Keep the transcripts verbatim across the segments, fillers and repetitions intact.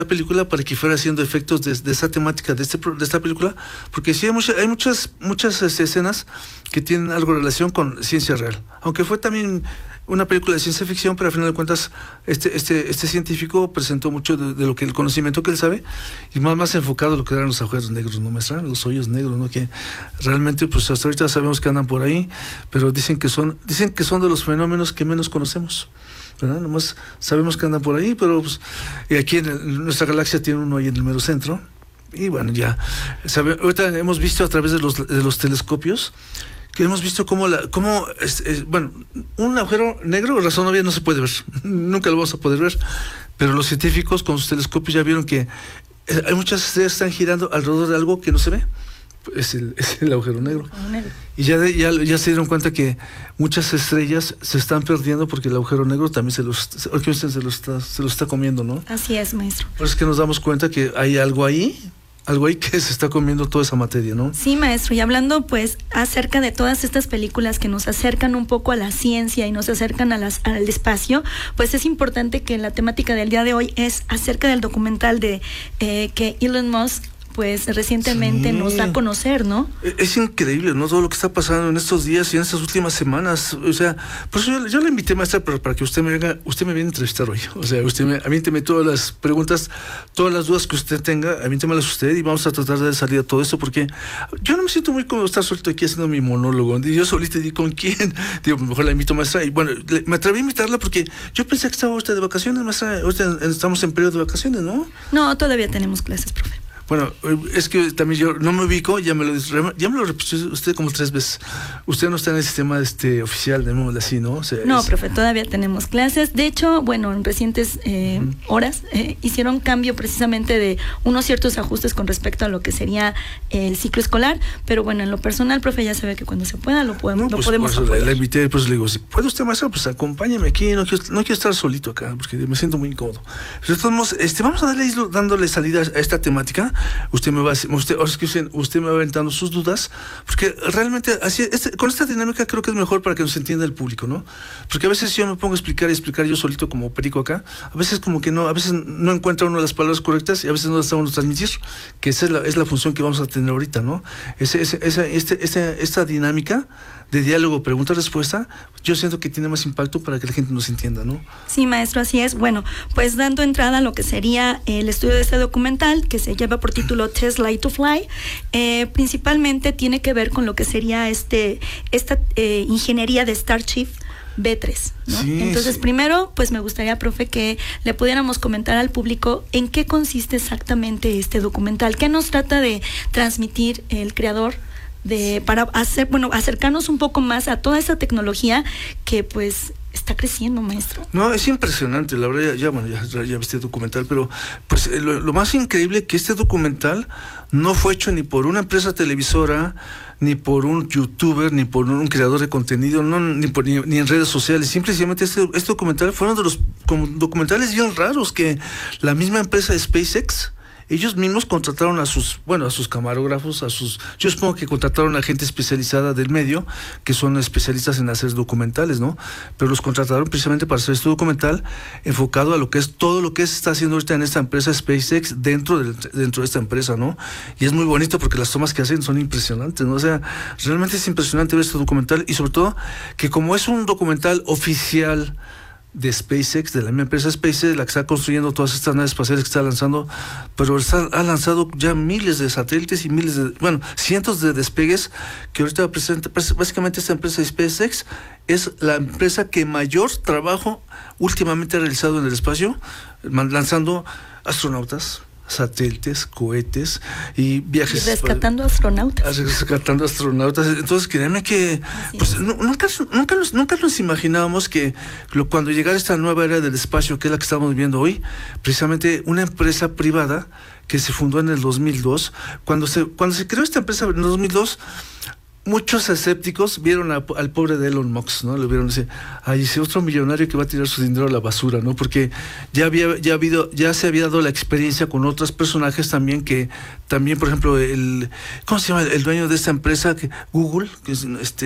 película para que fuera haciendo efectos de, de esa temática de este de esta película, porque sí hay, mucha, hay muchas muchas este, escenas que tienen algo de relación con ciencia real, aunque fue también una película de ciencia ficción, pero al final de cuentas este este este científico presentó mucho de, de lo que el conocimiento que él sabe, y más más enfocado a lo que eran los agujeros negros, no maestra, los hoyos negros, no, que realmente pues hasta ahorita sabemos que andan por ahí, pero dicen que son dicen que son de los fenómenos que menos conocemos, ¿verdad? Nomás sabemos que andan por ahí, pero pues, y aquí en, el, en nuestra galaxia tiene uno ahí en el mero centro, y bueno, ya sabe, ahorita hemos visto a través de los de los telescopios que hemos visto cómo la cómo es, es, bueno, un agujero negro razón obvia no se puede ver, nunca lo vamos a poder ver, pero los científicos con sus telescopios ya vieron que hay muchas estrellas que están girando alrededor de algo que no se ve. Es el, es el agujero negro. negro. Y ya, de, ya ya se dieron cuenta que muchas estrellas se están perdiendo porque el agujero negro también se los, se, se los, está, se los está comiendo, ¿no? Así es, maestro. Por eso es que nos damos cuenta que hay algo ahí, algo ahí que se está comiendo toda esa materia, ¿no? Sí, maestro, y hablando pues acerca de todas estas películas que nos acercan un poco a la ciencia y nos acercan a las, al espacio, pues es importante que la temática del día de hoy es acerca del documental de eh, que Elon Musk pues recientemente sí. nos da a conocer, ¿no? Es increíble, ¿no? Todo lo que está pasando en estos días y en estas últimas semanas. O sea, por eso yo, yo le invité, maestra, pero para que usted me venga, usted me viene a entrevistar hoy. O sea, usted me, aviénteme todas las preguntas, todas las dudas que usted tenga, aviéntemelas usted y vamos a tratar de dar salida a todo esto, porque yo no me siento muy cómodo estar solito aquí haciendo mi monólogo. Y yo solito digo, ¿con quién? Digo, mejor la invito, maestra. Y bueno, le, me atreví a invitarla porque yo pensé que estaba usted de vacaciones, maestra. Ahorita estamos en periodo de vacaciones, ¿no? No, todavía tenemos clases, profe. Bueno, es que también yo no me ubico, ya me lo ya me lo repitió usted como tres veces. Usted no está en el sistema este oficial, de así, ¿no? O sea, no, es... profe, todavía tenemos clases. De hecho, bueno, en recientes eh, uh-huh. horas eh, hicieron cambio precisamente de unos ciertos ajustes con respecto a lo que sería el ciclo escolar, pero bueno, en lo personal, profe, ya sabe que cuando se pueda lo podemos, no, pues, lo podemos por eso apoyar. La, la invité, pues le digo, si puede usted, maestro, pues acompáñeme aquí, no quiero, no quiero estar solito acá, porque me siento muy incómodo. Entonces, este, vamos a darle, dándole salida a esta temática. Usted me va a Usted, ahora es que usted, usted me va aventando sus dudas, porque realmente así, este, con esta dinámica creo que es mejor para que nos entienda el público, ¿no? Porque a veces yo me pongo a explicar y explicar yo solito como perico acá, a veces como que no, a veces no encuentra uno las palabras correctas y a veces no las está uno transmitir, que esa es la, es la función que vamos a tener ahorita, ¿no? Ese, ese, esa, este, este, esta dinámica de diálogo, pregunta-respuesta, yo siento que tiene más impacto para que la gente nos entienda, ¿no? Sí, maestro, así es. Bueno, pues dando entrada a lo que sería el estudio de este documental, que se lleva por título Tesla to Fly, eh, principalmente tiene que ver con lo que sería este esta eh, ingeniería de Starship B tres, ¿no? Sí, Entonces, sí. primero, pues me gustaría, profe, que le pudiéramos comentar al público en qué consiste exactamente este documental, qué nos trata de transmitir el creador de para hacer, bueno, acercarnos un poco más a toda esa tecnología que pues está creciendo, maestro. No, es impresionante, la verdad, ya, ya bueno, ya, ya viste el documental, pero pues lo, lo más increíble que este documental no fue hecho ni por una empresa televisora, ni por un youtuber, ni por un creador de contenido, no, ni, por, ni, ni en redes sociales. Simplemente este, este documental fue uno de los como, documentales bien raros que la misma empresa de SpaceX, ellos mismos contrataron a sus, bueno, a sus camarógrafos, a sus, yo supongo que contrataron a gente especializada del medio, que son especialistas en hacer documentales, ¿no? Pero los contrataron precisamente para hacer este documental enfocado a lo que es todo lo que se está haciendo ahorita en esta empresa SpaceX dentro de, dentro de esta empresa, ¿no? Y es muy bonito porque las tomas que hacen son impresionantes, ¿no? O sea, realmente es impresionante ver este documental y sobre todo que como es un documental oficial de SpaceX, de la misma empresa SpaceX, la que está construyendo todas estas naves espaciales que está lanzando, pero está, ha lanzado ya miles de satélites y miles de, bueno, cientos de despegues, que ahorita presenta, básicamente esta empresa de SpaceX es la empresa que mayor trabajo últimamente ha realizado en el espacio, lanzando astronautas, satélites, cohetes y viajes. Y rescatando para, astronautas. Rescatando astronautas. Entonces, créanme que pues, nunca, nunca, nos, nunca nos imaginábamos que lo, cuando llegara esta nueva era del espacio, que es la que estamos viviendo hoy, precisamente una empresa privada que se fundó en el dos mil dos, cuando se, cuando se creó esta empresa en el dos mil dos, muchos escépticos vieron a, al pobre de Elon Musk, ¿no? Le vieron ese, ay, ese otro millonario que va a tirar su dinero a la basura, ¿no? Porque ya había, ya habido, ya se había dado la experiencia con otros personajes también que, también, por ejemplo, el, ¿cómo se llama? El dueño de esta empresa, que, Google, que es este,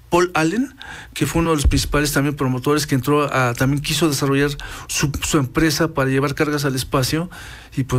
Paul Allen, que fue uno de los principales también promotores, que entró a, también quiso desarrollar su, su empresa para llevar cargas al espacio, y pues